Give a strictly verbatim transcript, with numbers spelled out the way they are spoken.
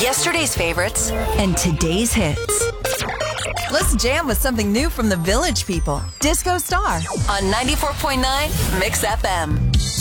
Yesterday's favorites and today's hits. Let's jam with something new from the Village People. Disco Star on ninety-four point nine Mix F M.